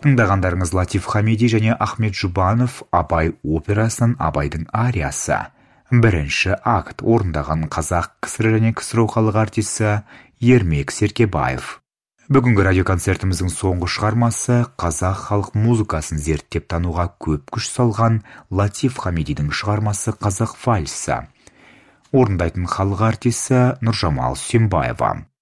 Тыңдағандарыңыз Латиф Хамиди және Ахмет Жұбанов Абай операсынан Абайдың ариясы. Бірінші акт орындаған қазақ КСР және КСРО халық артисі Ермек Серкебаев. Бүгінгі радиоконцертіміздің соңғы шығармасы қазақ халық музыкасын зерттеп тануға көп күш салған Латиф Хамидидің шығармасы Қазақ вальсі. Орындайтын халық артисі Нұржамал Сүйембаева.